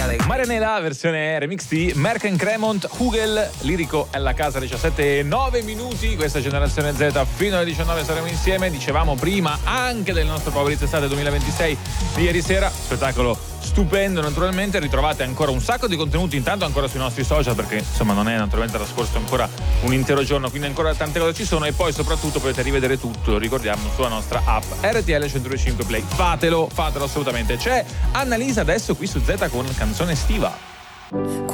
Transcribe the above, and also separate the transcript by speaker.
Speaker 1: Marianela, versione remix di Merck & Cremont, Hugel, lirico è la casa 17:09. Questa generazione Z fino alle 19 saremo insieme. Dicevamo prima anche del nostro Favorizio Estate 2026 di ieri sera, spettacolo stupendo naturalmente. Ritrovate ancora un sacco di contenuti, intanto ancora sui nostri social, perché insomma non è naturalmente trascorso ancora un intero giorno, quindi ancora tante cose ci sono, e poi soprattutto potete rivedere tutto, ricordiamo, sulla nostra app RTL 105 Play. Fatelo assolutamente. C'è Annalisa adesso qui su Z con canzone estiva.